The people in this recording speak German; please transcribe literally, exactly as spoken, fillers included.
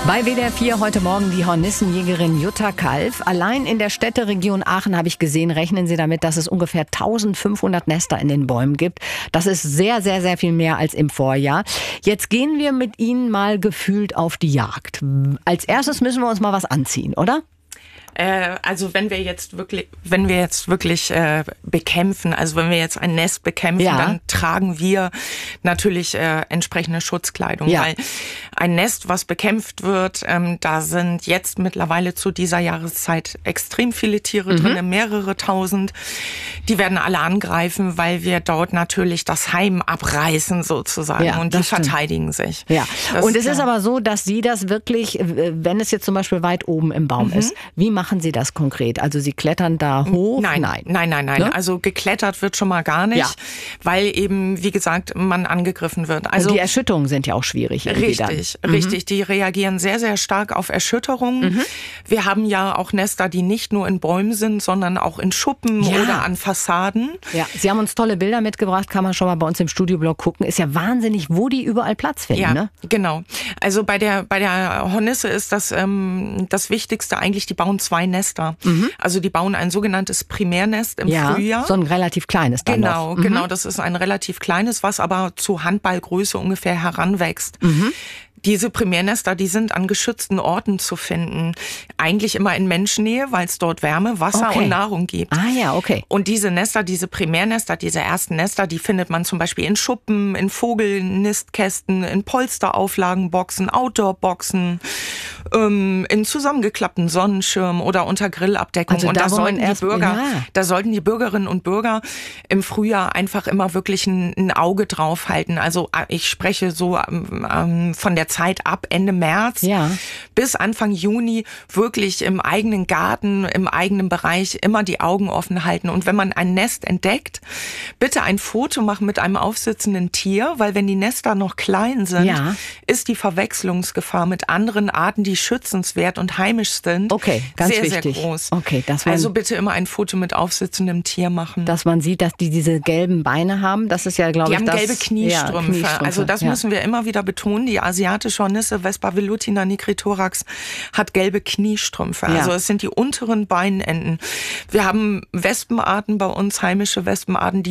Bei W D R vier heute Morgen die Hornissenjägerin Jutta Kalf. Allein in der Städteregion Aachen habe ich gesehen, rechnen Sie damit, dass es ungefähr eintausendfünfhundert Nester in den Bäumen gibt. Das ist sehr, sehr, sehr viel mehr als im Vorjahr. Jetzt gehen wir mit Ihnen mal gefühlt auf die Jagd. Als erstes müssen wir uns mal was anziehen, oder? Also wenn wir jetzt wirklich, wenn wir jetzt wirklich äh, bekämpfen, also wenn wir jetzt ein Nest bekämpfen, ja. dann tragen wir natürlich äh, entsprechende Schutzkleidung, ja. weil ein Nest, was bekämpft wird, ähm, da sind jetzt mittlerweile zu dieser Jahreszeit extrem viele Tiere mhm. drin, mehrere tausend. Die werden alle angreifen, weil wir dort natürlich das Heim abreißen sozusagen ja, und die verteidigen sich. Ja. Das, und es ja. ist aber so, dass Sie das wirklich, wenn es jetzt zum Beispiel weit oben im Baum mhm. ist, wie machen Machen Sie das konkret? Also Sie klettern da hoch? Nein, nein, nein, nein. nein. Ne? Also geklettert wird schon mal gar nicht, ja. weil eben, wie gesagt, man angegriffen wird. Also und die Erschütterungen sind ja auch schwierig. Richtig, dann. richtig. Mhm. Die reagieren sehr, sehr stark auf Erschütterungen. Mhm. Wir haben ja auch Nester, die nicht nur in Bäumen sind, sondern auch in Schuppen ja. oder an Fassaden. Ja, Sie haben uns tolle Bilder mitgebracht, kann man schon mal bei uns im Studioblog gucken. Ist ja wahnsinnig, wo die überall Platz finden. Ja, ne? genau. Also bei der, bei der Hornisse ist das, ähm, das Wichtigste eigentlich, die bauen zwei Nester. Mhm. Also die bauen ein sogenanntes Primärnest im ja, Frühjahr. So ein relativ kleines dann Genau, noch. Mhm. genau. Das ist ein relativ kleines, was aber zu Handballgröße ungefähr heranwächst. Mhm. Diese Primärnester, die sind an geschützten Orten zu finden. Eigentlich immer in Menschennähe, weil es dort Wärme, Wasser okay. und Nahrung gibt. Ah ja, okay. Und diese Nester, diese Primärnester, diese ersten Nester, die findet man zum Beispiel in Schuppen, in Vogelnistkästen, in Polsterauflagenboxen, Outdoorboxen, ähm, in zusammengeklappten Sonnenschirmen oder unter Grillabdeckung. Also und da, da sollten erst, die Bürger, ja. da sollten die Bürgerinnen und Bürger im Frühjahr einfach immer wirklich ein, ein Auge drauf halten. Also ich spreche so ähm, von der Zeit ab Ende März ja. bis Anfang Juni wirklich im eigenen Garten, im eigenen Bereich immer die Augen offen halten. Und wenn man ein Nest entdeckt, bitte ein Foto machen mit einem aufsitzenden Tier, weil wenn die Nester noch klein sind, ja. ist die Verwechslungsgefahr mit anderen Arten, die schützenswert und heimisch sind, okay, ganz sehr, wichtig. sehr groß. Okay, dass man, also bitte immer ein Foto mit aufsitzendem Tier machen. Dass man sieht, dass die diese gelben Beine haben. Das ist ja, glaube ich, das... Die haben gelbe Kniestrümpfe. Ja, Kniestrümpfe. Also das ja. müssen wir immer wieder betonen. Die asiatische Hornisse, Vespa velutina nigritorax, hat gelbe Kniestrümpfe. Ja. Also es sind die unteren Beinenden. Wir haben Wespenarten bei uns, heimische Wespenarten, die